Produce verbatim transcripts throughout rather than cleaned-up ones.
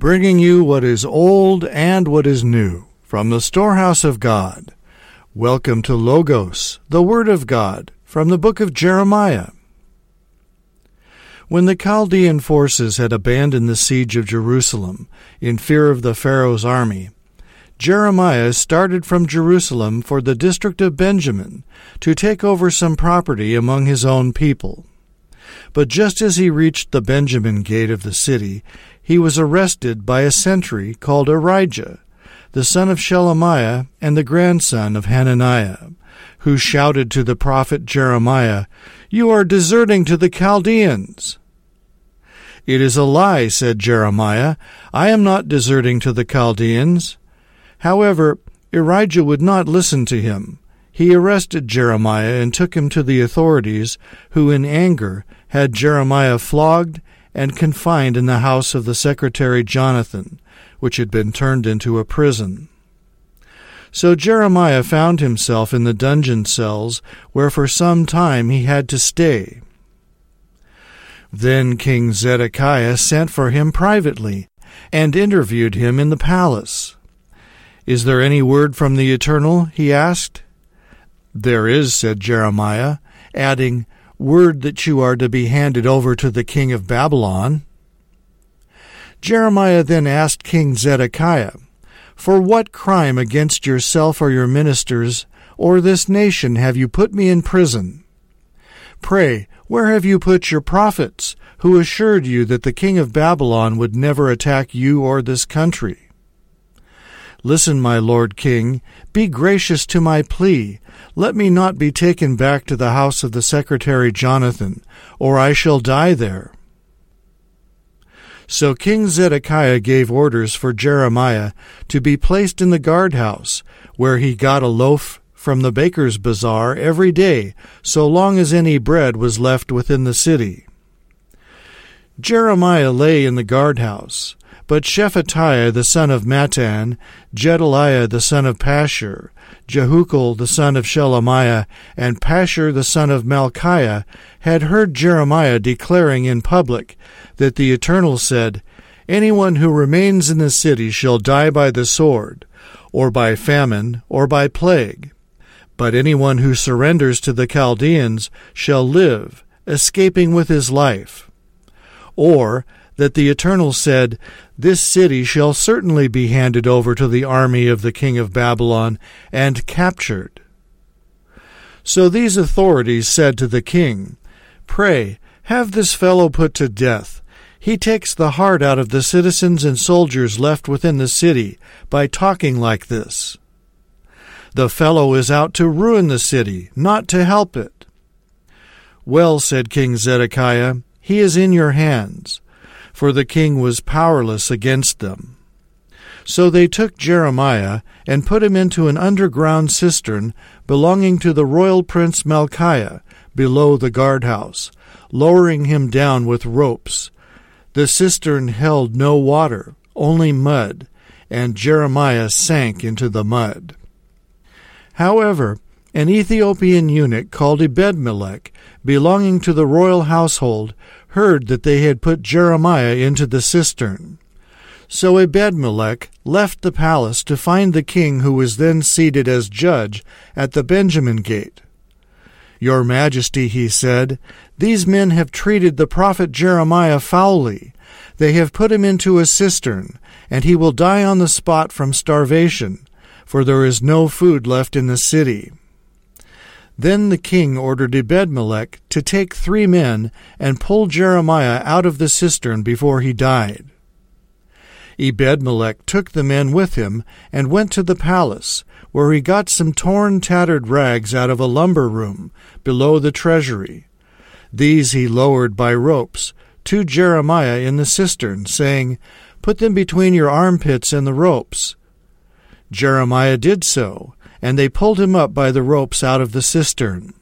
bringing you what is old and what is new from the storehouse of God. Welcome to Logos, the Word of God, from the book of Jeremiah. When the Chaldean forces had abandoned the siege of Jerusalem in fear of the Pharaoh's army, Jeremiah started from Jerusalem for the district of Benjamin to take over some property among his own people. But just as he reached the Benjamin gate of the city, he was arrested by a sentry called Arijah, the son of Shelemiah and the grandson of Hananiah, who shouted to the prophet Jeremiah, "You are deserting to the Chaldeans." "It is a lie," said Jeremiah. "I am not deserting to the Chaldeans." However, Arijah would not listen to him. He arrested Jeremiah and took him to the authorities, who in anger had Jeremiah flogged and confined in the house of the secretary Jonathan, which had been turned into a prison. So Jeremiah found himself in the dungeon cells, where for some time he had to stay. Then King Zedekiah sent for him privately, and interviewed him in the palace. "Is there any word from the Eternal?" he asked. "There is," said Jeremiah, adding, "word that you are to be handed over to the king of Babylon." Jeremiah then asked King Zedekiah, "For what crime against yourself or your ministers or this nation have you put me in prison? Pray, where have you put your prophets, who assured you that the king of Babylon would never attack you or this country? Listen, my lord king, be gracious to my plea. Let me not be taken back to the house of the secretary Jonathan, or I shall die there." So King Zedekiah gave orders for Jeremiah to be placed in the guardhouse, where he got a loaf from the baker's bazaar every day, so long as any bread was left within the city. Jeremiah lay in the guardhouse, but Shephatiah the son of Mattan, Gedaliah the son of Pashur, Jehukal the son of Shelemiah, and Pashur the son of Malchiah had heard Jeremiah declaring in public that the Eternal said, "Anyone who remains in the city shall die by the sword, or by famine, or by plague. But anyone who surrenders to the Chaldeans shall live, escaping with his life." Or that the Eternal said, "This city shall certainly be handed over to the army of the king of Babylon and captured." So these authorities said to the king, "Pray, have this fellow put to death. He takes the heart out of the citizens and soldiers left within the city by talking like this. The fellow is out to ruin the city, not to help it." "Well," said King Zedekiah, "he is in your hands." For the king was powerless against them. So they took Jeremiah and put him into an underground cistern belonging to the royal prince Malchiah below the guardhouse, lowering him down with ropes. The cistern held no water, only mud, and Jeremiah sank into the mud. However, an Ethiopian eunuch called Ebed-melech, belonging to the royal household, heard that they had put Jeremiah into the cistern. So Ebed-melech left the palace to find the king, who was then seated as judge at the Benjamin gate. "Your Majesty," he said, "these men have treated the prophet Jeremiah foully. They have put him into a cistern, and he will die on the spot from starvation, for there is no food left in the city." Then the king ordered Ebed-melech to take three men and pull Jeremiah out of the cistern before he died. Ebed-melech took the men with him and went to the palace, where he got some torn, tattered rags out of a lumber room below the treasury. These he lowered by ropes to Jeremiah in the cistern, saying, "Put them between your armpits and the ropes." Jeremiah did so, and they pulled him up by the ropes out of the cistern.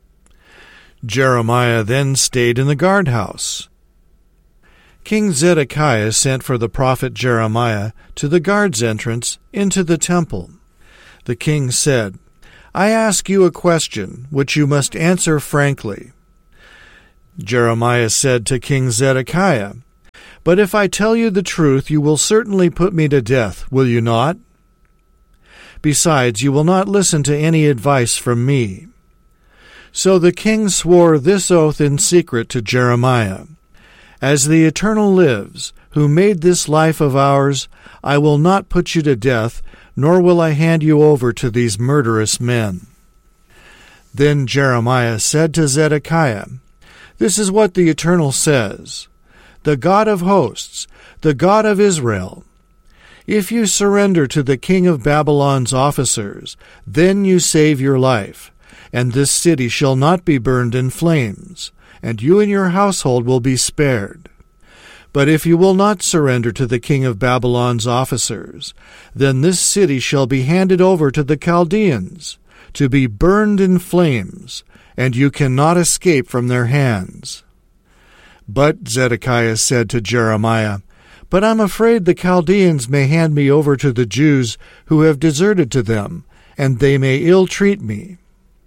Jeremiah then stayed in the guardhouse. King Zedekiah sent for the prophet Jeremiah to the guard's entrance into the temple. The king said, "I ask you a question, which you must answer frankly." Jeremiah said to King Zedekiah, But if I tell you the truth, you will certainly put me to death, will you not? Besides, you will not listen to any advice from me." So the king swore this oath in secret to Jeremiah: "As the Eternal lives, who made this life of ours, I will not put you to death, nor will I hand you over to these murderous men." Then Jeremiah said to Zedekiah, "This is what the Eternal says, the God of hosts, the God of Israel. If you surrender to the king of Babylon's officers, then you save your life, and this city shall not be burned in flames, and you and your household will be spared. But if you will not surrender to the king of Babylon's officers, then this city shall be handed over to the Chaldeans, to be burned in flames, and you cannot escape from their hands." But Zedekiah said to Jeremiah, "But I'm afraid the Chaldeans may hand me over to the Jews who have deserted to them, and they may ill-treat me."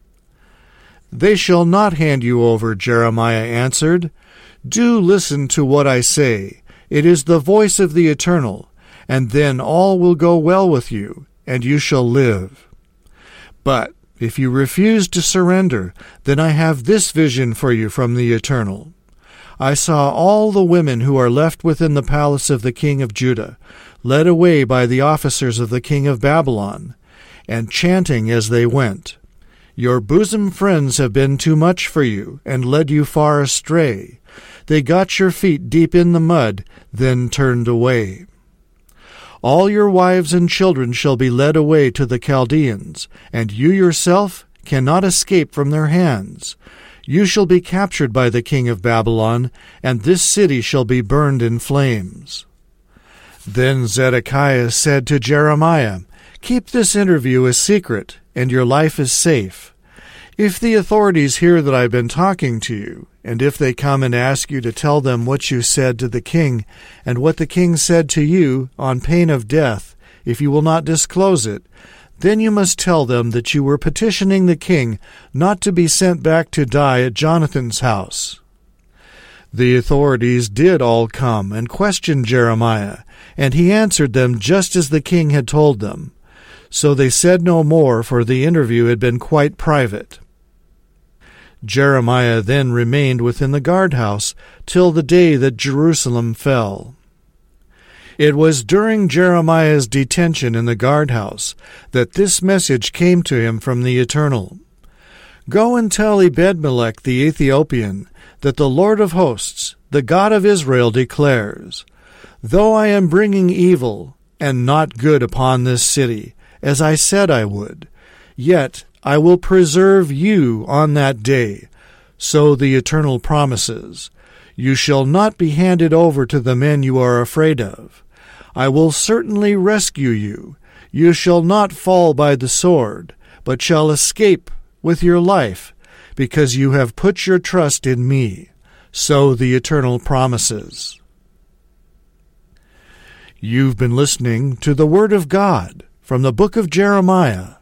"They shall not hand you over," Jeremiah answered. "Do listen to what I say. It is the voice of the Eternal, and then all will go well with you, and you shall live. But if you refuse to surrender, then I have this vision for you from the Eternal. I saw all the women who are left within the palace of the king of Judah, led away by the officers of the king of Babylon, and chanting as they went, 'Your bosom friends have been too much for you, and led you far astray. They got your feet deep in the mud, then turned away. All your wives and children shall be led away to the Chaldeans, and you yourself cannot escape from their hands. You shall be captured by the king of Babylon, and this city shall be burned in flames.'" Then Zedekiah said to Jeremiah, "Keep this interview a secret, and your life is safe. If the authorities hear that I've been talking to you, and if they come and ask you to tell them what you said to the king, and what the king said to you, on pain of death, if you will not disclose it, then you must tell them that you were petitioning the king not to be sent back to die at Jonathan's house." The authorities did all come and questioned Jeremiah, and he answered them just as the king had told them. So they said no more, for the interview had been quite private. Jeremiah then remained within the guardhouse till the day that Jerusalem fell. It was during Jeremiah's detention in the guardhouse that this message came to him from the Eternal: "Go and tell Ebedmelech the Ethiopian that the Lord of hosts, the God of Israel, declares, Though I am bringing evil and not good upon this city, as I said I would, yet I will preserve you on that day. So the Eternal promises, you shall not be handed over to the men you are afraid of. I will certainly rescue you. You shall not fall by the sword, but shall escape with your life, because you have put your trust in me. So the Eternal promises." You've been listening to the Word of God from the book of Jeremiah.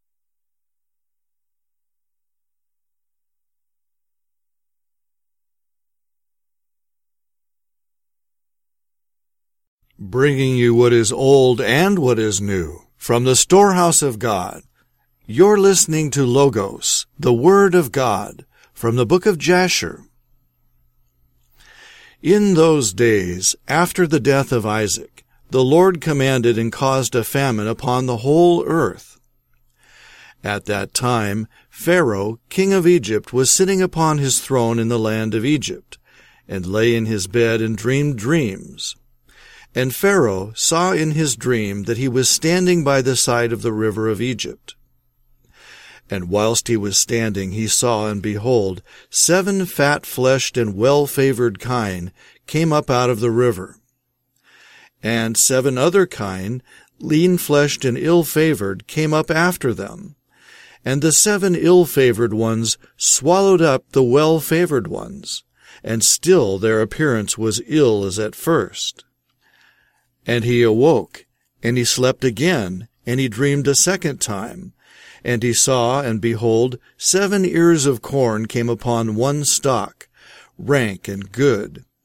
Bringing you what is old and what is new from the storehouse of God. You're listening to Logos, the Word of God, from the book of Jasher. In those days, after the death of Isaac, the Lord commanded and caused a famine upon the whole earth. At that time, Pharaoh, king of Egypt, was sitting upon his throne in the land of Egypt, and lay in his bed and dreamed dreams. And Pharaoh saw in his dream that he was standing by the side of the river of Egypt. And whilst he was standing, he saw, and behold, seven fat-fleshed and well-favored kine came up out of the river. And seven other kine, lean-fleshed and ill-favored, came up after them. And the seven ill-favored ones swallowed up the well-favored ones, and still their appearance was ill as at first. And he awoke, and he slept again, and he dreamed a second time. And he saw, and behold, seven ears of corn came upon one stalk, rank and good.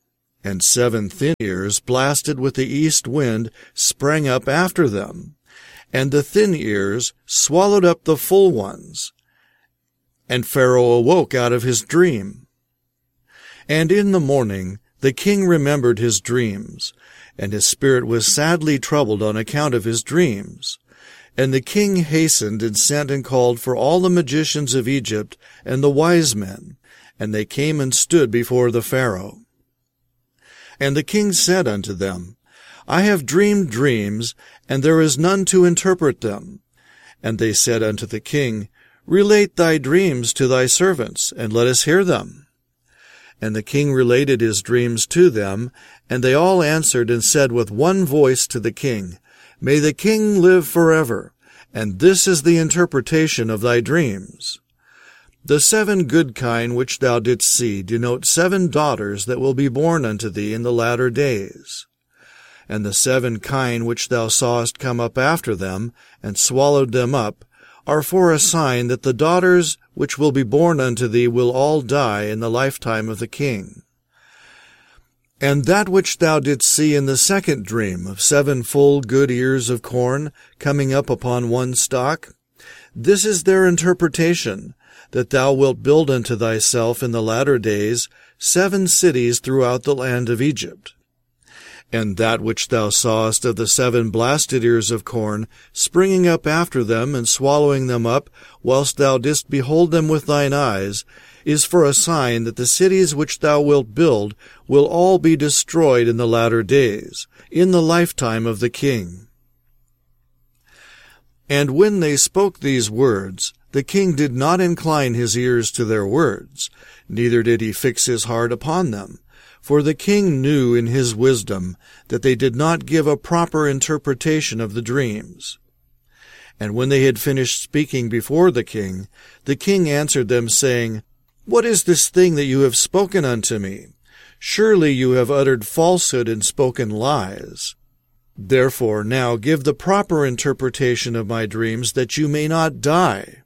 And seven thin ears, blasted with the east wind, sprang up after them. And the thin ears swallowed up the full ones. And Pharaoh awoke out of his dream. And in the morning the king remembered his dreams, and his spirit was sadly troubled on account of his dreams. And the king hastened and sent and called for all the magicians of Egypt and the wise men, and they came and stood before the Pharaoh. And the king said unto them, I have dreamed dreams, and there is none to interpret them. And they said unto the king, Relate thy dreams to thy servants, and let us hear them. And the king related his dreams to them, and they all answered and said with one voice to the king, May the king live forever, and this is the interpretation of thy dreams. The seven good kine which thou didst see denote seven daughters that will be born unto thee in the latter days. And the seven kine which thou sawest come up after them, and swallowed them up, are for a sign that the daughters which will be born unto thee will all die in the lifetime of the king. And that which thou didst see in the second dream of seven full good ears of corn coming up upon one stalk, this is their interpretation, that thou wilt build unto thyself in the latter days seven cities throughout the land of Egypt. And that which thou sawest of the seven blasted ears of corn, springing up after them and swallowing them up, whilst thou didst behold them with thine eyes, is for a sign that the cities which thou wilt build will all be destroyed in the latter days, in the lifetime of the king. And when they spoke these words, the king did not incline his ears to their words, neither did he fix his heart upon them. For the king knew in his wisdom that they did not give a proper interpretation of the dreams. And when they had finished speaking before the king, the king answered them, saying, What is this thing that you have spoken unto me? Surely you have uttered falsehood and spoken lies. Therefore now give the proper interpretation of my dreams, that you may not die.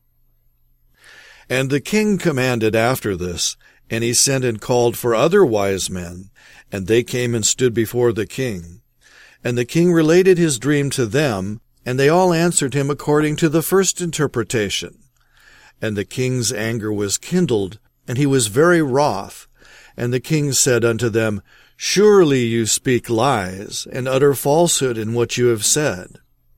And the king commanded after this, and he sent and called for other wise men, and they came and stood before the king. And the king related his dream to them, and they all answered him according to the first interpretation. And the king's anger was kindled, and he was very wroth. And the king said unto them, Surely you speak lies, and utter falsehood in what you have said.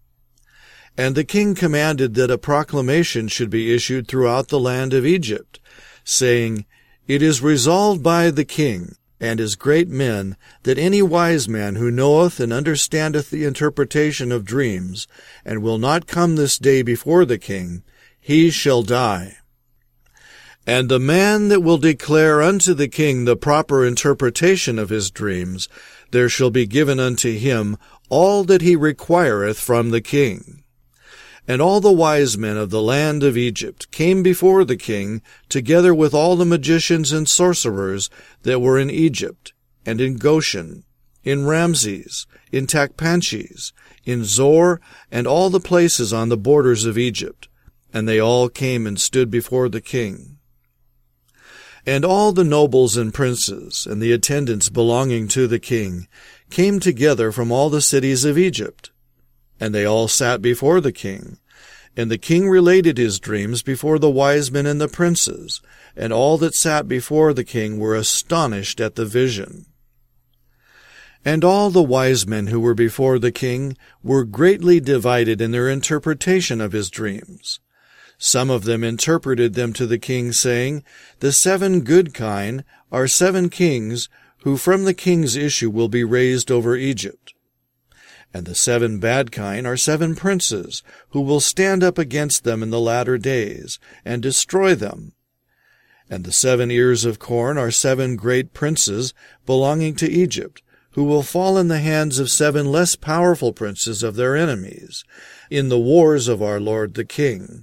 And the king commanded that a proclamation should be issued throughout the land of Egypt, saying, It is resolved by the king and his great men that any wise man who knoweth and understandeth the interpretation of dreams, and will not come this day before the king, he shall die. And the man that will declare unto the king the proper interpretation of his dreams, there shall be given unto him all that he requireth from the king. And all the wise men of the land of Egypt came before the king, together with all the magicians and sorcerers that were in Egypt, and in Goshen, in Ramses, in Tachpanches, in Zor, and all the places on the borders of Egypt. And they all came and stood before the king. And all the nobles and princes, and the attendants belonging to the king, came together from all the cities of Egypt. And they all sat before the king. And the king related his dreams before the wise men and the princes, and all that sat before the king were astonished at the vision. And all the wise men who were before the king were greatly divided in their interpretation of his dreams. Some of them interpreted them to the king, saying, The seven good kine are seven kings, who from the king's issue will be raised over Egypt. And the seven bad kine are seven princes, who will stand up against them in the latter days, and destroy them. And the seven ears of corn are seven great princes belonging to Egypt, who will fall in the hands of seven less powerful princes of their enemies, in the wars of our lord the king.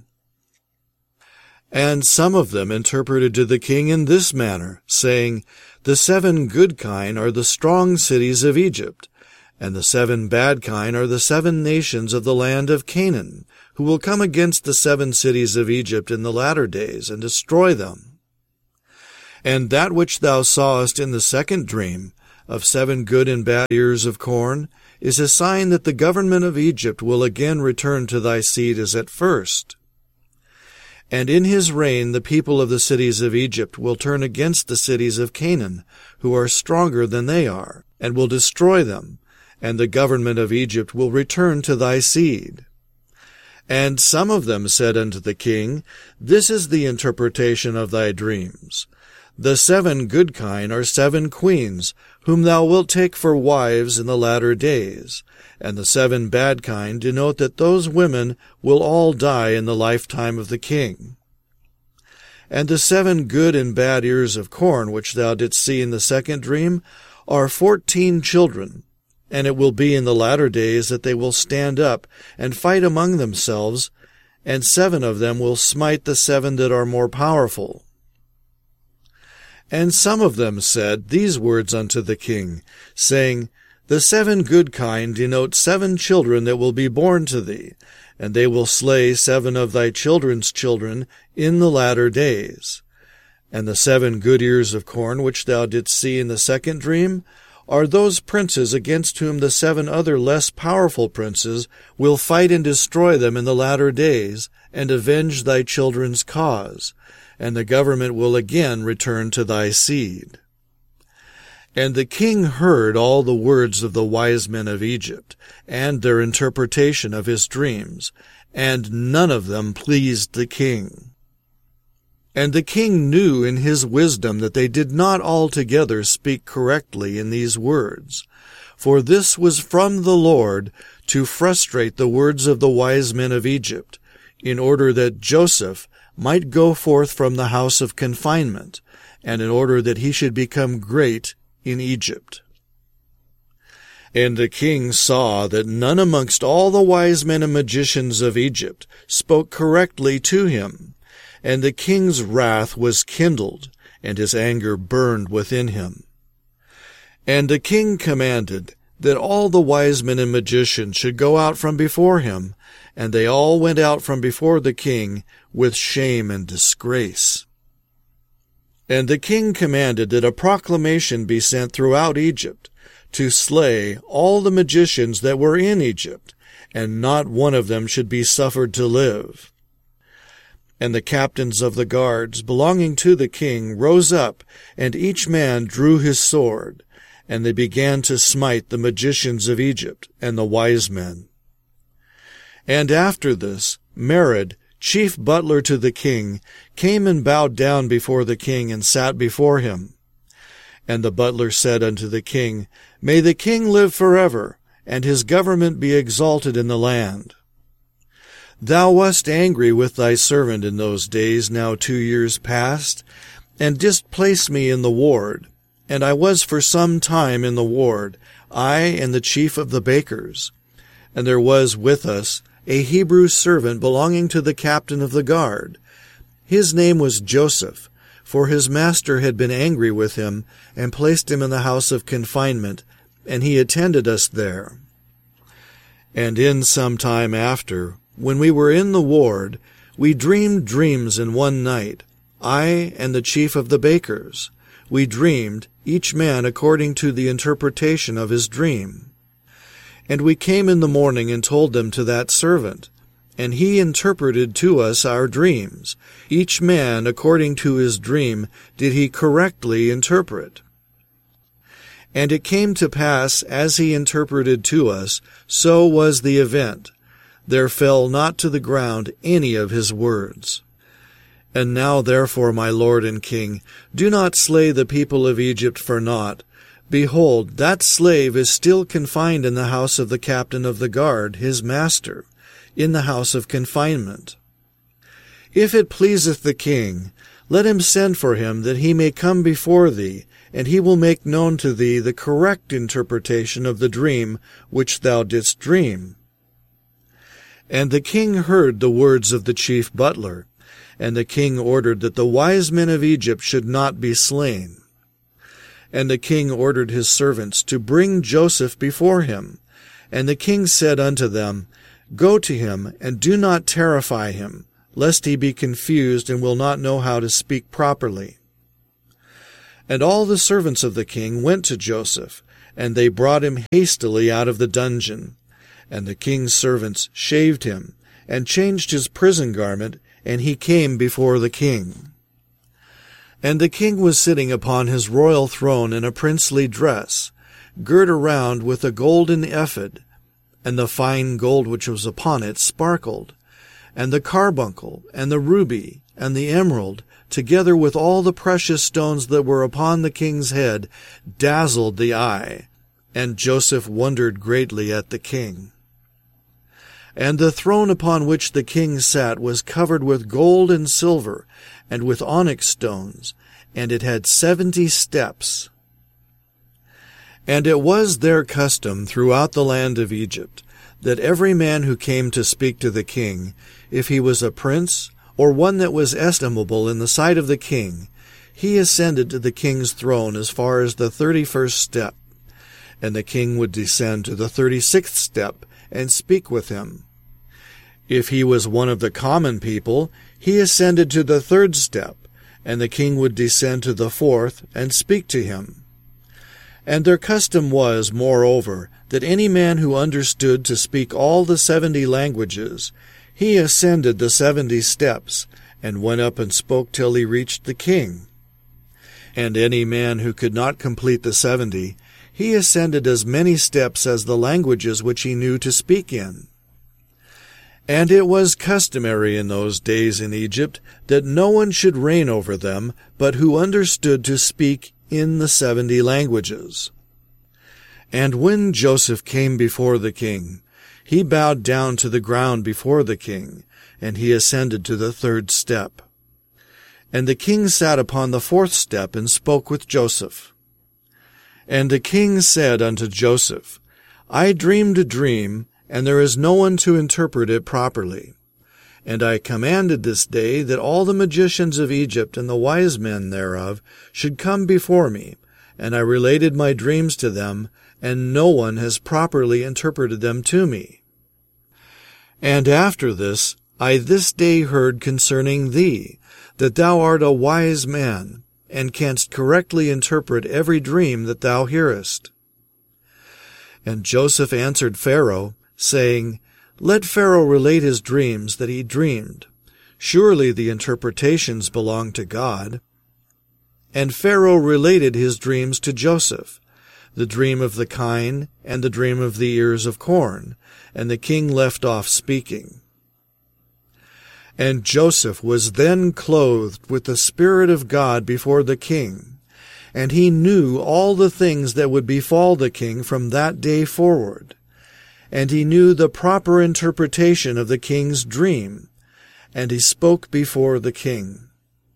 And some of them interpreted to the king in this manner, saying, The seven good kine are the strong cities of Egypt, and the seven bad kine are the seven nations of the land of Canaan, who will come against the seven cities of Egypt in the latter days, and destroy them. And that which thou sawest in the second dream, of seven good and bad ears of corn is a sign that the government of Egypt will again return to thy seed as at first. And in his reign the people of the cities of Egypt will turn against the cities of Canaan, who are stronger than they are, and will destroy them, and the government of Egypt will return to thy seed. And some of them said unto the king, This is the interpretation of thy dreams. The seven good kine are seven queens, whom thou wilt take for wives in the latter days, and the seven bad kine denote that those women will all die in the lifetime of the king. And the seven good and bad ears of corn which thou didst see in the second dream are fourteen children, and it will be in the latter days that they will stand up and fight among themselves, and seven of them will smite the seven that are more powerful. And some of them said these words unto the king, saying, The seven good kine denote seven children that will be born to thee, and they will slay seven of thy children's children in the latter days. And the seven good ears of corn which thou didst see in the second dream are those princes against whom the seven other less powerful princes will fight and destroy them in the latter days, and avenge thy children's cause, and the government will again return to thy seed. And the king heard all the words of the wise men of Egypt, and their interpretation of his dreams, and none of them pleased the king. And the king knew in his wisdom that they did not altogether speak correctly in these words, for this was from the Lord to frustrate the words of the wise men of Egypt, in order that Joseph might go forth from the house of confinement, and in order that he should become great in Egypt. And the king saw that none amongst all the wise men and magicians of Egypt spoke correctly to him, and the king's wrath was kindled, and his anger burned within him. And the king commanded that all the wise men and magicians should go out from before him, and they all went out from before the king with shame and disgrace. And the king commanded that a proclamation be sent throughout Egypt, to slay all the magicians that were in Egypt, and not one of them should be suffered to live. And the captains of the guards belonging to the king rose up, and each man drew his sword, and they began to smite the magicians of Egypt and the wise men. And after this, Mered, chief butler to the king, came and bowed down before the king and sat before him. And the butler said unto the king, May the king live forever, and his government be exalted in the land. Thou wast angry with thy servant in those days, now two years past, and didst place me in the ward. And I was for some time in the ward, I and the chief of the bakers. And there was with us a Hebrew servant belonging to the captain of the guard. His name was Joseph, for his master had been angry with him, and placed him in the house of confinement, and he attended us there. And in some time after, when we were in the ward, we dreamed dreams in one night, I and the chief of the bakers. We dreamed, each man according to the interpretation of his dream. And we came in the morning and told them to that servant, and he interpreted to us our dreams. Each man according to his dream did he correctly interpret. And it came to pass, as he interpreted to us, so was the event. There fell not to the ground any of his words. And now therefore, my lord and king, do not slay the people of Egypt for naught. Behold, that slave is still confined in the house of the captain of the guard, his master, in the house of confinement. If it pleaseth the king, let him send for him, that he may come before thee, and he will make known to thee the correct interpretation of the dream which thou didst dream. And the king heard the words of the chief butler, and the king ordered that the wise men of Egypt should not be slain. And the king ordered his servants to bring Joseph before him. And the king said unto them, Go to him, and do not terrify him, lest he be confused and will not know how to speak properly. And all the servants of the king went to Joseph, and they brought him hastily out of the dungeon. And the king's servants shaved him, and changed his prison garment, and he came before the king. And the king was sitting upon his royal throne in a princely dress, girt around with a golden ephod, and the fine gold which was upon it sparkled, and the carbuncle, and the ruby, and the emerald, together with all the precious stones that were upon the king's head, dazzled the eye. And Joseph wondered greatly at the king. And the throne upon which the king sat was covered with gold and silver, and with onyx stones, and it had seventy steps. And it was their custom throughout the land of Egypt, that every man who came to speak to the king, if he was a prince, or one that was estimable in the sight of the king, he ascended to the king's throne as far as the thirty-first step, and the king would descend to the thirty-sixth step and speak with him. If he was one of the common people, he ascended to the third step, and the king would descend to the fourth and speak to him. And their custom was, moreover, that any man who understood to speak all the seventy languages, he ascended the seventy steps, and went up and spoke till he reached the king. And any man who could not complete the seventy, he ascended as many steps as the languages which he knew to speak in. And it was customary in those days in Egypt that no one should reign over them, but who understood to speak in the seventy languages. And when Joseph came before the king, he bowed down to the ground before the king, and he ascended to the third step. And the king sat upon the fourth step and spoke with Joseph. And the king said unto Joseph, I dreamed a dream, and there is no one to interpret it properly. And I commanded this day that all the magicians of Egypt and the wise men thereof should come before me, and I related my dreams to them, and no one has properly interpreted them to me. And after this I this day heard concerning thee, that thou art a wise man, and canst correctly interpret every dream that thou hearest. And Joseph answered Pharaoh, saying, Let Pharaoh relate his dreams that he dreamed. Surely the interpretations belong to God. And Pharaoh related his dreams to Joseph, the dream of the kine, and the dream of the ears of corn, and the king left off speaking. And Joseph was then clothed with the Spirit of God before the king, and he knew all the things that would befall the king from that day forward. And he knew the proper interpretation of the king's dream, and he spoke before the king.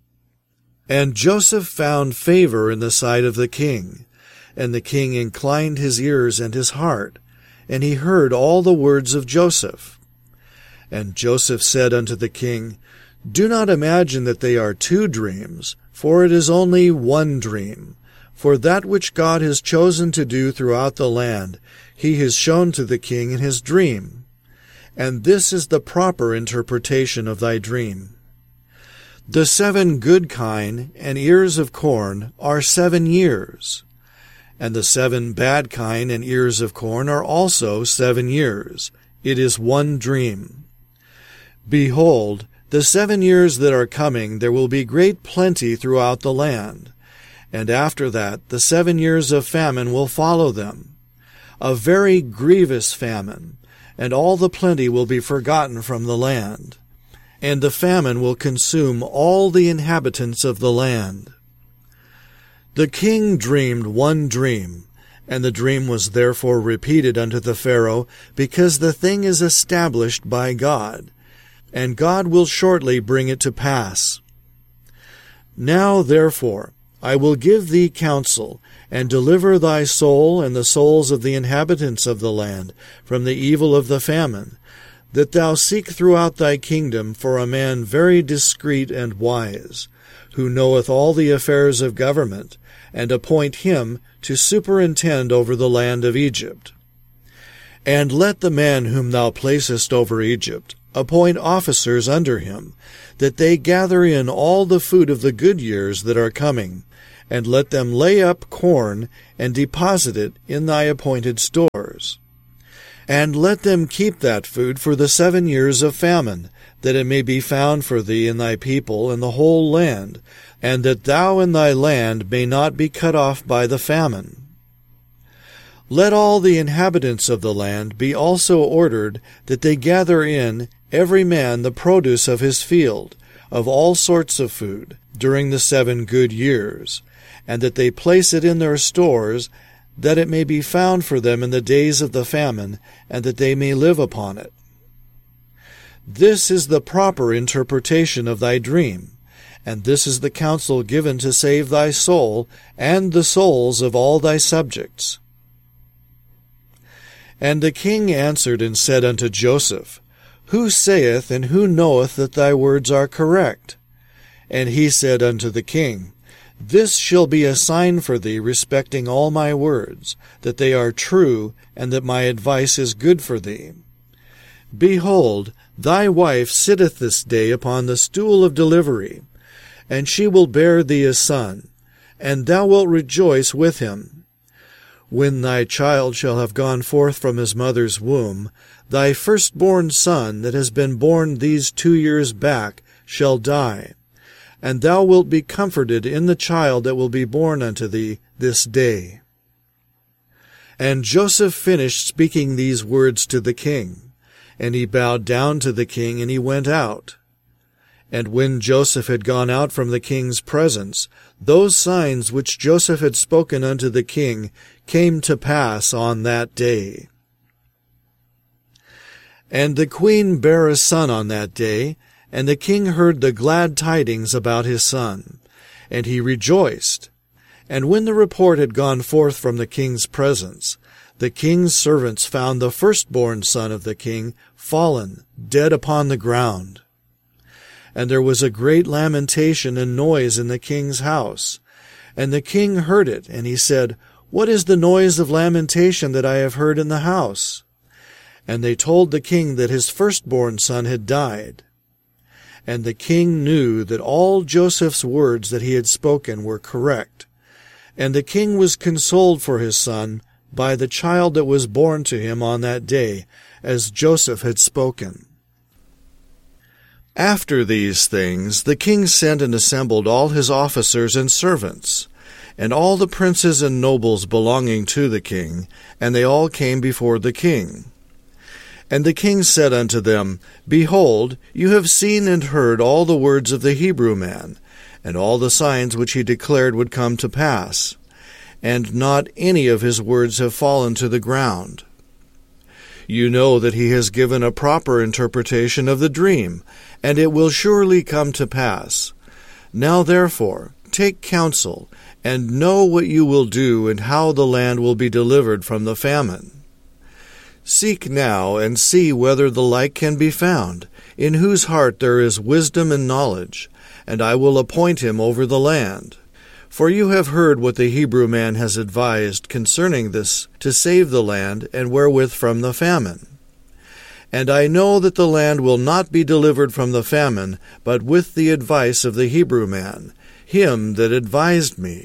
And Joseph found favor in the sight of the king, and the king inclined his ears and his heart, and he heard all the words of Joseph. And Joseph said unto the king, Do not imagine that they are two dreams, for it is only one dream. For that which God has chosen to do throughout the land, he has shown to the king in his dream. And this is the proper interpretation of thy dream. The seven good kine and ears of corn are seven years, and the seven bad kine and ears of corn are also seven years. It is one dream. Behold, the seven years that are coming there will be great plenty throughout the land, and after that the seven years of famine will follow them, a very grievous famine, and all the plenty will be forgotten from the land, and the famine will consume all the inhabitants of the land. The king dreamed one dream, and the dream was therefore repeated unto the Pharaoh, because the thing is established by God, and God will shortly bring it to pass. Now therefore I will give thee counsel, and deliver thy soul and the souls of the inhabitants of the land from the evil of the famine, that thou seek throughout thy kingdom for a man very discreet and wise, who knoweth all the affairs of government, and appoint him to superintend over the land of Egypt. And let the man whom thou placest over Egypt appoint officers under him, that they gather in all the food of the good years that are coming, and let them lay up corn, and deposit it in thy appointed stores. And let them keep that food for the seven years of famine, that it may be found for thee and thy people in the whole land, and that thou and thy land may not be cut off by the famine. Let all the inhabitants of the land be also ordered that they gather in, every man, the produce of his field, of all sorts of food, during the seven good years, and that they place it in their stores, that it may be found for them in the days of the famine, and that they may live upon it. This is the proper interpretation of thy dream, and this is the counsel given to save thy soul, and the souls of all thy subjects. And the king answered and said unto Joseph, Who saith and who knoweth that thy words are correct? And he said unto the king, This shall be a sign for thee respecting all my words, that they are true, and that my advice is good for thee. Behold, thy wife sitteth this day upon the stool of delivery, and she will bear thee a son, and thou wilt rejoice with him. When thy child shall have gone forth from his mother's womb, thy firstborn son that has been born these two years back shall die, and thou wilt be comforted in the child that will be born unto thee this day. And Joseph finished speaking these words to the king, and he bowed down to the king, and he went out. And when Joseph had gone out from the king's presence, those signs which Joseph had spoken unto the king came to pass on that day. And the queen bare a son on that day, and the king heard the glad tidings about his son, and he rejoiced. And when the report had gone forth from the king's presence, the king's servants found the firstborn son of the king fallen, dead upon the ground. And there was a great lamentation and noise in the king's house. And the king heard it, and he said, What is the noise of lamentation that I have heard in the house? And they told the king that his firstborn son had died. And the king knew that all Joseph's words that he had spoken were correct. And the king was consoled for his son by the child that was born to him on that day, as Joseph had spoken. After these things the king sent and assembled all his officers and servants, and all the princes and nobles belonging to the king, and they all came before the king. And the king said unto them, Behold, you have seen and heard all the words of the Hebrew man, and all the signs which he declared would come to pass, and not any of his words have fallen to the ground. You know that he has given a proper interpretation of the dream, and it will surely come to pass. Now therefore, take counsel, and know what you will do, and how the land will be delivered from the famine. Seek now, and see whether the like can be found, in whose heart there is wisdom and knowledge, and I will appoint him over the land. For you have heard what the Hebrew man has advised concerning this, to save the land, and wherewith from the famine. And I know that the land will not be delivered from the famine, but with the advice of the Hebrew man, him that advised me.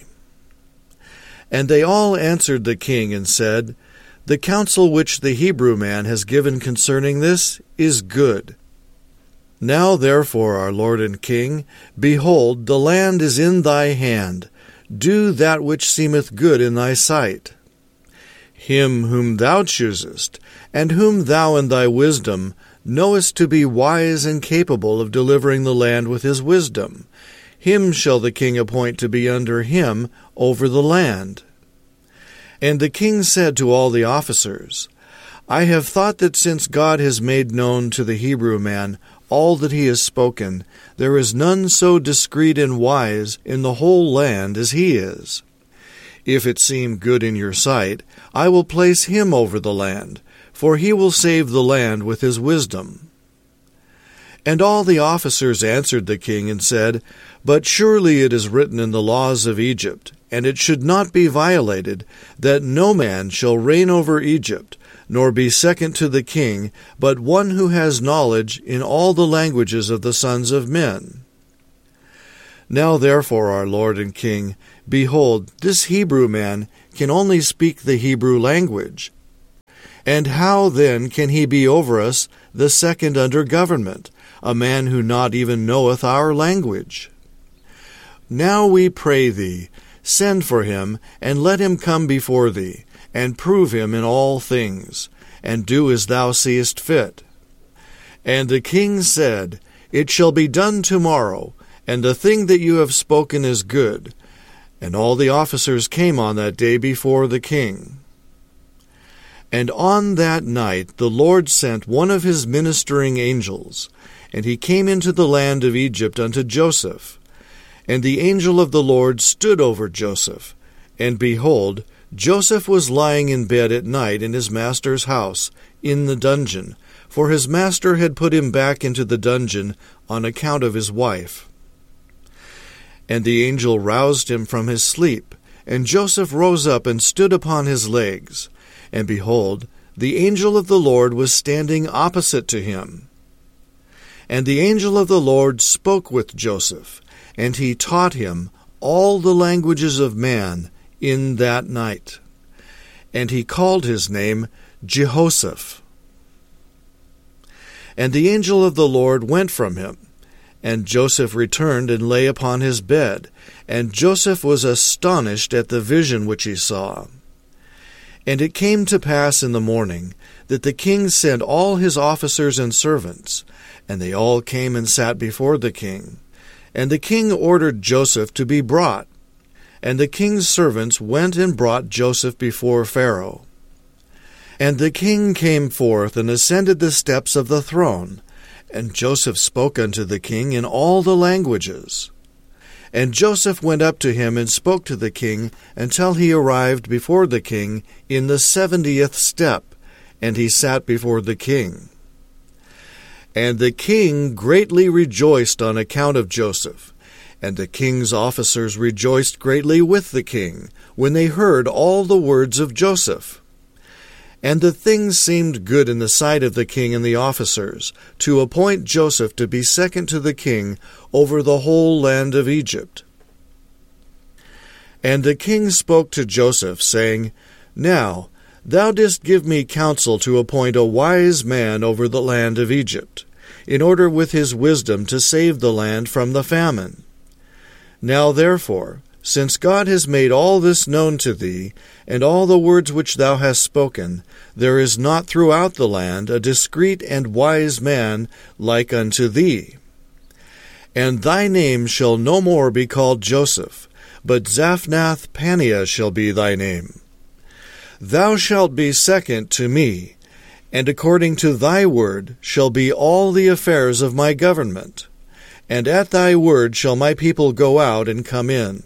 And they all answered the king, and said, The counsel which the Hebrew man has given concerning this is good. Now therefore, our Lord and King, behold, the land is in thy hand. Do that which seemeth good in thy sight. Him whom thou choosest, and whom thou in thy wisdom knowest to be wise and capable of delivering the land with his wisdom, him shall the king appoint to be under him over the land. And the king said to all the officers, I have thought that since God has made known to the Hebrew man all that he has spoken, there is none so discreet and wise in the whole land as he is. If it seem good in your sight, I will place him over the land, for he will save the land with his wisdom. And all the officers answered the king and said, But surely it is written in the laws of Egypt, and it should not be violated, that no man shall reign over Egypt, nor be second to the king, but one who has knowledge in all the languages of the sons of men. Now therefore, our Lord and King, behold, this Hebrew man can only speak the Hebrew language. And how then can he be over us the second under government, a man who not even knoweth our language? Now we pray thee, send for him, and let him come before thee, and prove him in all things, and do as thou seest fit. And the king said, It shall be done tomorrow, and the thing that you have spoken is good. And all the officers came on that day before the king. And on that night the Lord sent one of his ministering angels, and he came into the land of Egypt unto Joseph. And the angel of the Lord stood over Joseph. And behold, Joseph was lying in bed at night in his master's house, in the dungeon, for his master had put him back into the dungeon on account of his wife. And the angel roused him from his sleep, and Joseph rose up and stood upon his legs. And behold, the angel of the Lord was standing opposite to him. And the angel of the Lord spoke with Joseph, and he taught him all the languages of man in that night. And he called his name Jehoshaphat. And the angel of the Lord went from him. And Joseph returned and lay upon his bed, and Joseph was astonished at the vision which he saw. And it came to pass in the morning that the king sent all his officers and servants, and they all came and sat before the king. And the king ordered Joseph to be brought. And the king's servants went and brought Joseph before Pharaoh. And the king came forth and ascended the steps of the throne. And Joseph spoke unto the king in all the languages. And Joseph went up to him and spoke to the king until he arrived before the king in the seventieth step, and he sat before the king. And the king greatly rejoiced on account of Joseph, and the king's officers rejoiced greatly with the king when they heard all the words of Joseph. And the thing seemed good in the sight of the king and the officers, to appoint Joseph to be second to the king over the whole land of Egypt. And the king spoke to Joseph, saying, Now thou didst give me counsel to appoint a wise man over the land of Egypt, in order with his wisdom to save the land from the famine. Now therefore, since God has made all this known to thee, and all the words which thou hast spoken, there is not throughout the land a discreet and wise man like unto thee. And thy name shall no more be called Joseph, but Zaphnath-Paaneah shall be thy name. Thou shalt be second to me, and according to thy word shall be all the affairs of my government. And at thy word shall my people go out and come in.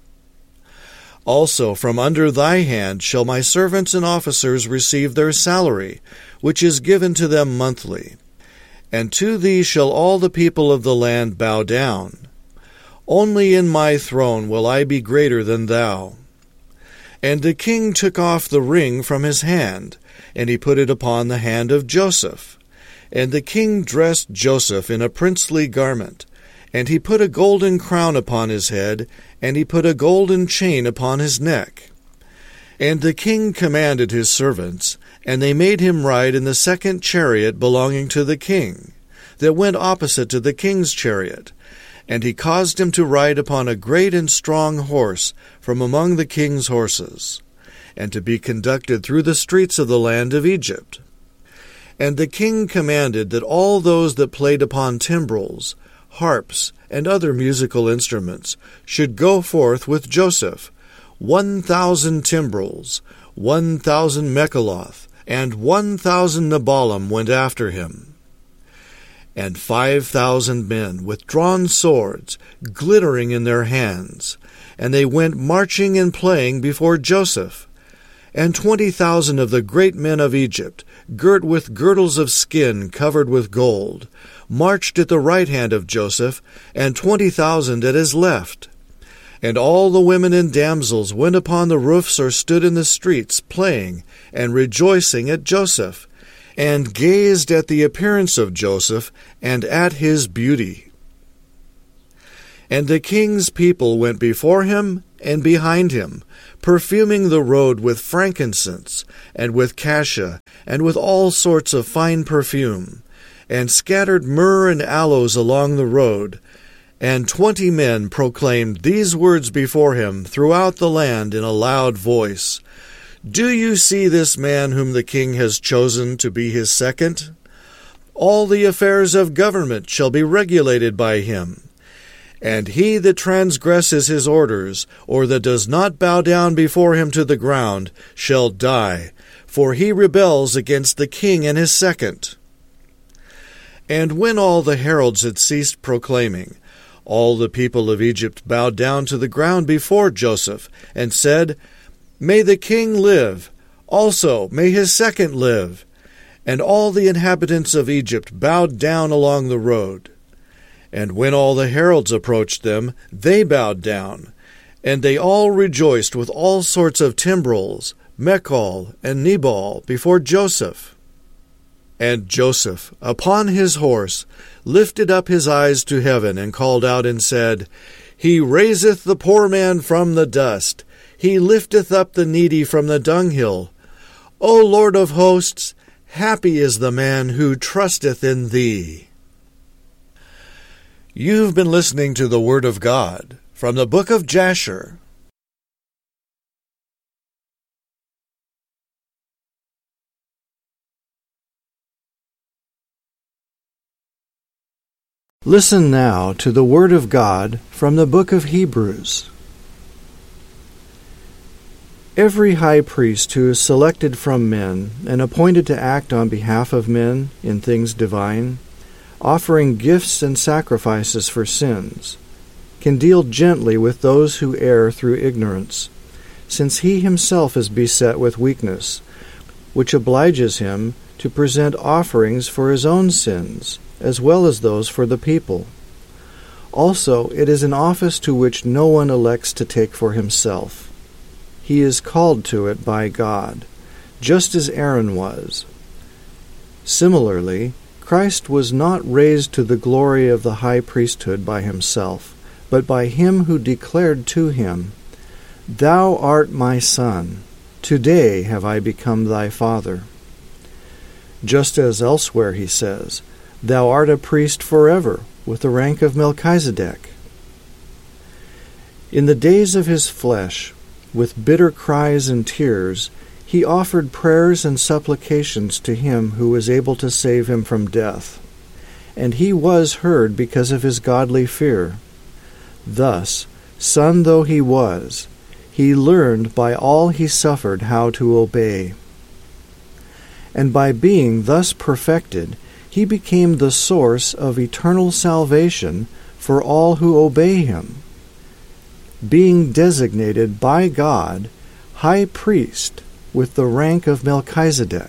Also from under thy hand shall my servants and officers receive their salary, which is given to them monthly. And to thee shall all the people of the land bow down. Only in my throne will I be greater than thou. And the king took off the ring from his hand, and he put it upon the hand of Joseph. And the king dressed Joseph in a princely garment, and he put a golden crown upon his head, and he put a golden chain upon his neck. And the king commanded his servants, and they made him ride in the second chariot belonging to the king, that went opposite to the king's chariot. And he caused him to ride upon a great and strong horse from among the king's horses, and to be conducted through the streets of the land of Egypt. And the king commanded that all those that played upon timbrels, harps, and other musical instruments should go forth with Joseph, one thousand timbrels, one thousand mekaloth, and one thousand nebalim went after him. And five thousand men with drawn swords, glittering in their hands, and they went marching and playing before Joseph. And twenty thousand of the great men of Egypt, girt with girdles of skin covered with gold, marched at the right hand of Joseph, and twenty thousand at his left. And all the women and damsels went upon the roofs or stood in the streets, playing and rejoicing at Joseph, and gazed at the appearance of Joseph and at his beauty. And the king's people went before him and behind him, perfuming the road with frankincense, and with cassia, and with all sorts of fine perfume, and scattered myrrh and aloes along the road. And twenty men proclaimed these words before him throughout the land in a loud voice, Do you see this man whom the king has chosen to be his second? All the affairs of government shall be regulated by him. And he that transgresses his orders, or that does not bow down before him to the ground, shall die, for he rebels against the king and his second. And when all the heralds had ceased proclaiming, all the people of Egypt bowed down to the ground before Joseph, and said, May the king live, also may his second live. And all the inhabitants of Egypt bowed down along the road. And when all the heralds approached them, they bowed down, and they all rejoiced with all sorts of timbrels, Mechol and Nebal, before Joseph. And Joseph, upon his horse, lifted up his eyes to heaven, and called out and said, He raiseth the poor man from the dust, he lifteth up the needy from the dunghill. O Lord of hosts, happy is the man who trusteth in thee. You've been listening to the Word of God from the book of Jasher. Listen now to the Word of God from the book of Hebrews. Every high priest who is selected from men and appointed to act on behalf of men in things divine, offering gifts and sacrifices for sins, can deal gently with those who err through ignorance, since he himself is beset with weakness, which obliges him to present offerings for his own sins, as well as those for the people. Also, it is an office to which no one elects to take for himself. He is called to it by God, just as Aaron was. Similarly, Christ was not raised to the glory of the high priesthood by himself, but by him who declared to him, Thou art my Son, today have I become thy Father. Just as elsewhere he says, Thou art a priest forever, with the rank of Melchizedek. In the days of his flesh, with bitter cries and tears, he offered prayers and supplications to him who was able to save him from death. And he was heard because of his godly fear. Thus, son though he was, he learned by all he suffered how to obey. And by being thus perfected, he became the source of eternal salvation for all who obey him, being designated by God high priest with the rank of Melchizedek.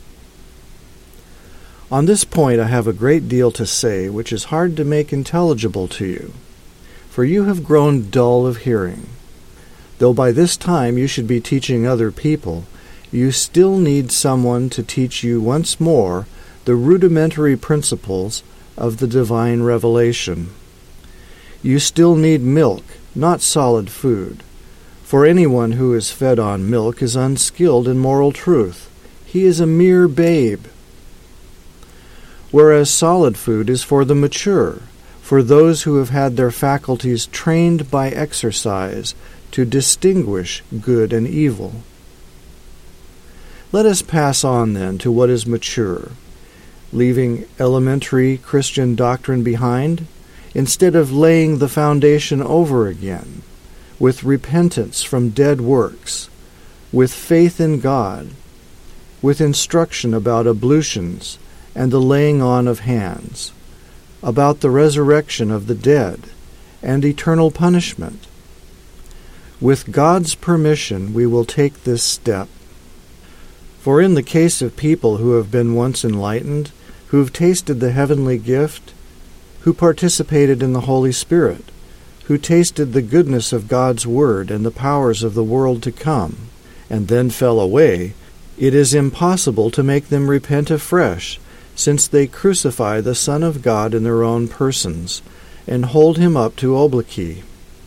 On this point I have a great deal to say, which is hard to make intelligible to you, for you have grown dull of hearing. Though by this time you should be teaching other people, you still need someone to teach you once more the rudimentary principles of the divine revelation. You still need milk, not solid food. For anyone who is fed on milk is unskilled in moral truth. He is a mere babe. Whereas solid food is for the mature, for those who have had their faculties trained by exercise to distinguish good and evil. Let us pass on then to what is mature, leaving elementary Christian doctrine behind, instead of laying the foundation over again, with repentance from dead works, with faith in God, with instruction about ablutions and the laying on of hands, about the resurrection of the dead and eternal punishment. With God's permission, we will take this step. For in the case of people who have been once enlightened, who have tasted the heavenly gift, who participated in the Holy Spirit, who tasted the goodness of God's Word and the powers of the world to come, and then fell away, it is impossible to make them repent afresh, since they crucify the Son of God in their own persons, and hold him up to obloquy.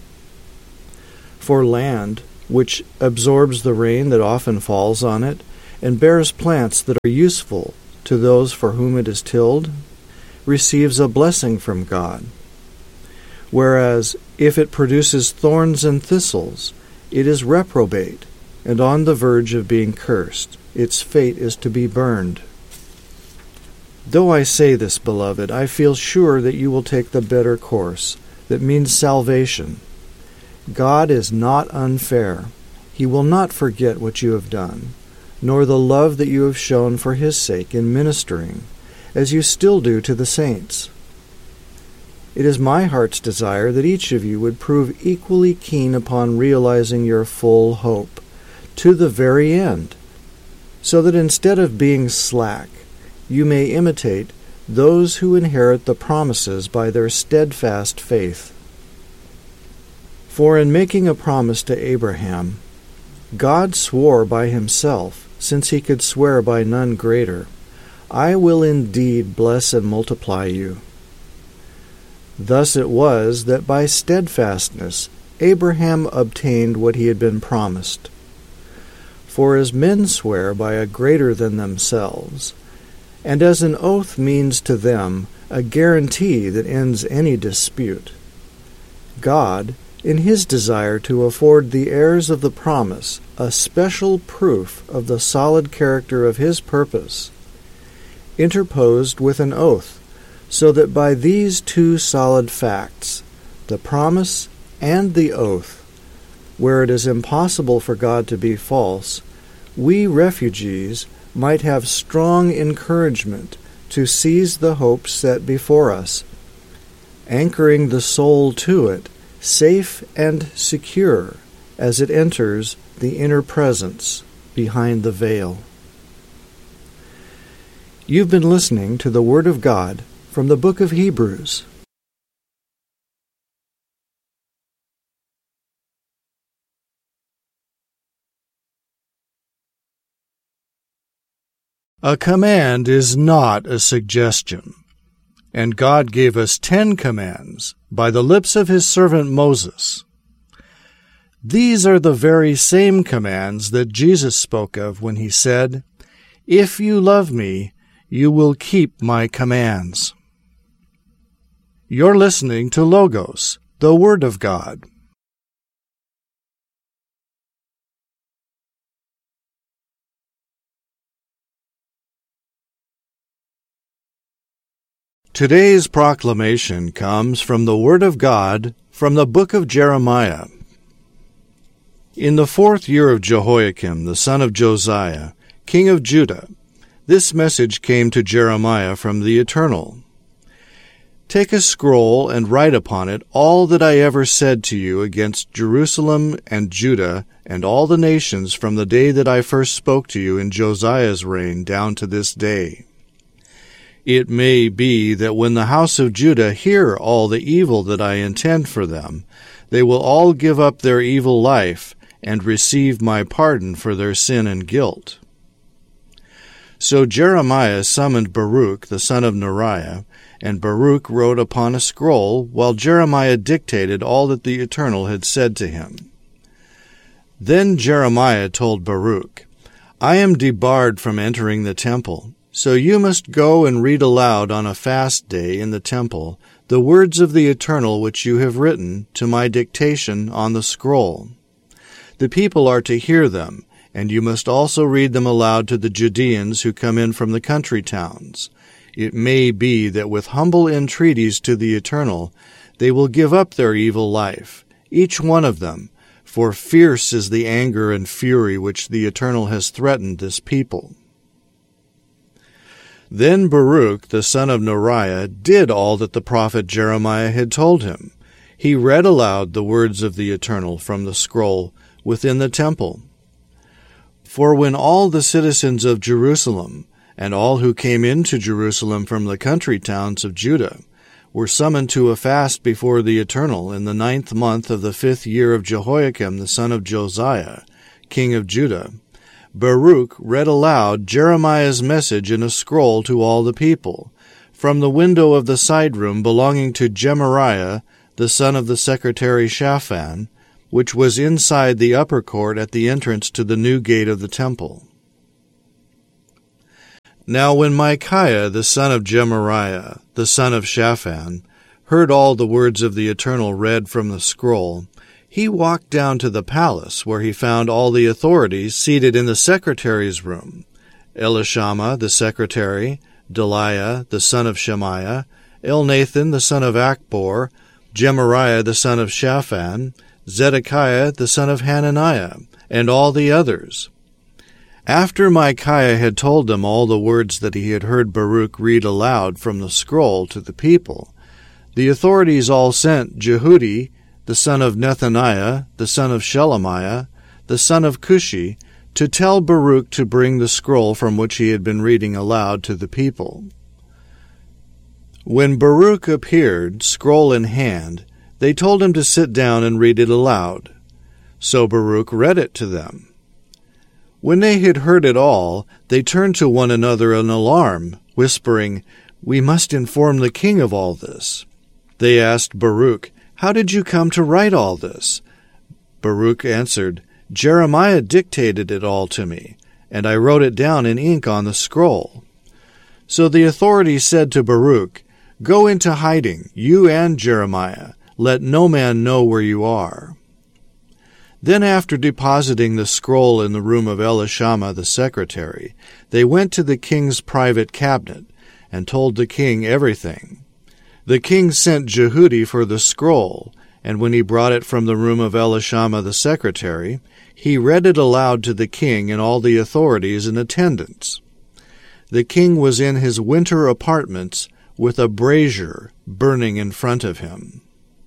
For land, which absorbs the rain that often falls on it, and bears plants that are useful to those for whom it is tilled, receives a blessing from God. Whereas, if it produces thorns and thistles, it is reprobate, and on the verge of being cursed. Its fate is to be burned. Though I say this, beloved, I feel sure that you will take the better course, that means salvation. God is not unfair. He will not forget what you have done, nor the love that you have shown for his sake in ministering, as you still do to the saints. It is my heart's desire that each of you would prove equally keen upon realizing your full hope, to the very end, so that instead of being slack, you may imitate those who inherit the promises by their steadfast faith. For in making a promise to Abraham, God swore by himself, since he could swear by none greater, I will indeed bless and multiply you. Thus it was that by steadfastness Abraham obtained what he had been promised. For as men swear by a greater than themselves, and as an oath means to them a guarantee that ends any dispute, God, in his desire to afford the heirs of the promise a special proof of the solid character of his purpose, interposed with an oath, so that by these two solid facts, the promise and the oath, where it is impossible for God to be false, we refugees might have strong encouragement to seize the hope set before us, anchoring the soul to it, safe and secure as it enters the inner presence behind the veil. You've been listening to the Word of God from the book of Hebrews. A command is not a suggestion, and God gave us ten commands by the lips of his servant Moses. These are the very same commands that Jesus spoke of when he said, "If you love me, you will keep my commands." You're listening to Logos, the Word of God. Today's proclamation comes from the Word of God from the book of Jeremiah. In the fourth year of Jehoiakim, the son of Josiah, king of Judah, this message came to Jeremiah from the Eternal. Take a scroll and write upon it all that I ever said to you against Jerusalem and Judah and all the nations from the day that I first spoke to you in Josiah's reign down to this day. It may be that when the house of Judah hear all the evil that I intend for them, they will all give up their evil life and receive my pardon for their sin and guilt. So Jeremiah summoned Baruch the son of Neriah, and Baruch wrote upon a scroll, while Jeremiah dictated all that the Eternal had said to him. Then Jeremiah told Baruch, I am debarred from entering the temple, so you must go and read aloud on a fast day in the temple the words of the Eternal which you have written to my dictation on the scroll. The people are to hear them, and you must also read them aloud to the Judeans who come in from the country towns. It may be that with humble entreaties to the Eternal, they will give up their evil life, each one of them, for fierce is the anger and fury which the Eternal has threatened this people. Then Baruch the son of Neriah did all that the prophet Jeremiah had told him. He read aloud the words of the Eternal from the scroll within the temple. For when all the citizens of Jerusalem, and all who came into Jerusalem from the country towns of Judah, were summoned to a fast before the Eternal in the ninth month of the fifth year of Jehoiakim the son of Josiah, king of Judah, Baruch read aloud Jeremiah's message in a scroll to all the people, from the window of the side room belonging to Gemariah, the son of the secretary Shaphan, which was inside the upper court at the entrance to the new gate of the temple. Now when Micaiah, the son of Gemariah, the son of Shaphan, heard all the words of the Eternal read from the scroll, he walked down to the palace, where he found all the authorities seated in the secretary's room, Elishama the secretary, Delaiah the son of Shemaiah, Elnathan the son of Achbor, Gemariah the son of Shaphan, Zedekiah the son of Hananiah, and all the others. After Micaiah had told them all the words that he had heard Baruch read aloud from the scroll to the people, the authorities all sent Jehudi, the son of Nethaniah, the son of Shelemiah, the son of Cushi, to tell Baruch to bring the scroll from which he had been reading aloud to the people. When Baruch appeared, scroll in hand, they told him to sit down and read it aloud. So Baruch read it to them. When they had heard it all, they turned to one another in alarm, whispering, "We must inform the king of all this." They asked Baruch, "How did you come to write all this?" Baruch answered, "Jeremiah dictated it all to me, and I wrote it down in ink on the scroll." So the authorities said to Baruch, "Go into hiding, you and Jeremiah. Let no man know where you are." Then after depositing the scroll in the room of Elishama the secretary, they went to the king's private cabinet, and told the king everything. The king sent Jehudi for the scroll, and when he brought it from the room of Elishama the secretary, he read it aloud to the king and all the authorities in attendance. The king was in his winter apartments, with a brazier burning in front of him.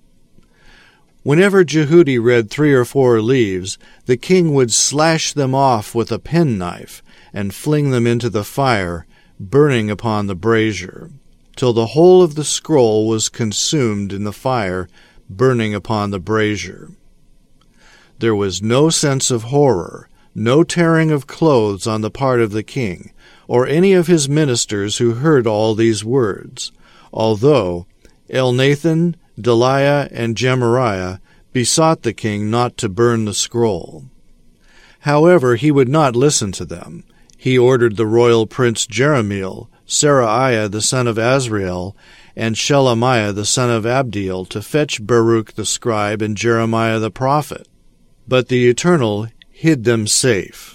Whenever Jehudi read three or four leaves, the king would slash them off with a penknife and fling them into the fire, burning upon the brazier, till the whole of the scroll was consumed in the fire, burning upon the brazier. There was no sense of horror, no tearing of clothes on the part of the king, or any of his ministers who heard all these words, although Elnathan, Delaiah, and Gemariah besought the king not to burn the scroll. However, he would not listen to them. He ordered the royal prince Jerahmeel, Seraiah the son of Azriel, and Shelemiah the son of Abdiel to fetch Baruch the scribe and Jeremiah the prophet. But the Eternal hid them safe.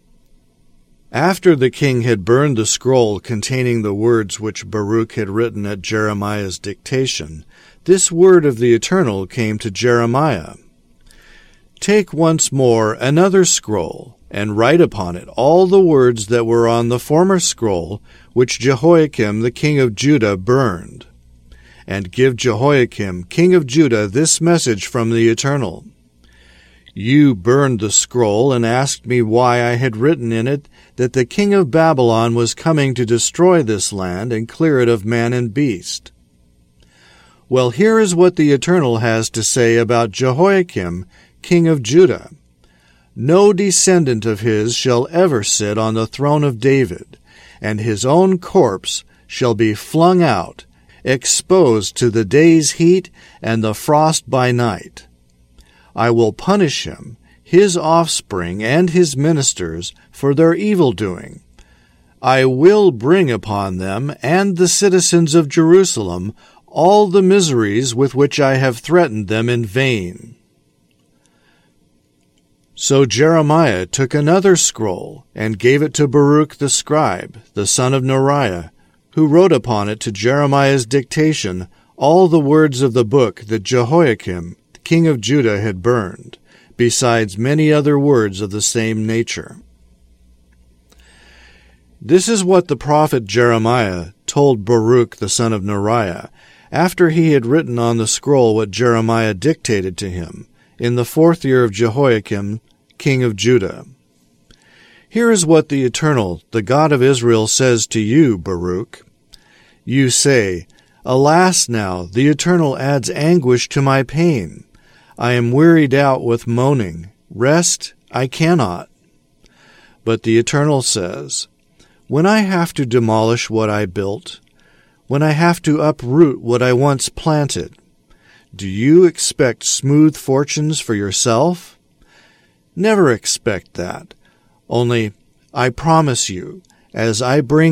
After the king had burned the scroll containing the words which Baruch had written at Jeremiah's dictation, this word of the Eternal came to Jeremiah. "Take once more another scroll, and write upon it all the words that were on the former scroll, which Jehoiakim the king of Judah burned. And give Jehoiakim king of Judah this message from the Eternal. You burned the scroll and asked me why I had written in it that the king of Babylon was coming to destroy this land and clear it of man and beast. Well, here is what the Eternal has to say about Jehoiakim, king of Judah. No descendant of his shall ever sit on the throne of David, and his own corpse shall be flung out, exposed to the day's heat and the frost by night. I will punish him, his offspring, and his ministers for their evil-doing. I will bring upon them and the citizens of Jerusalem all the miseries with which I have threatened them in vain." So Jeremiah took another scroll and gave it to Baruch the scribe, the son of Neriah, who wrote upon it to Jeremiah's dictation all the words of the book that Jehoiakim, king of Judah, had burned, besides many other words of the same nature. This is what the prophet Jeremiah told Baruch the son of Neriah, after he had written on the scroll what Jeremiah dictated to him, in the fourth year of Jehoiakim, king of Judah. Here is what the Eternal, the God of Israel, says to you, Baruch. You say, "Alas now, the Eternal adds anguish to my pain. I am wearied out with moaning. Rest I cannot." But the Eternal says, "When I have to demolish what I built, when I have to uproot what I once planted? Do you expect smooth fortunes for yourself? Never expect that. Only, I promise you, as I bring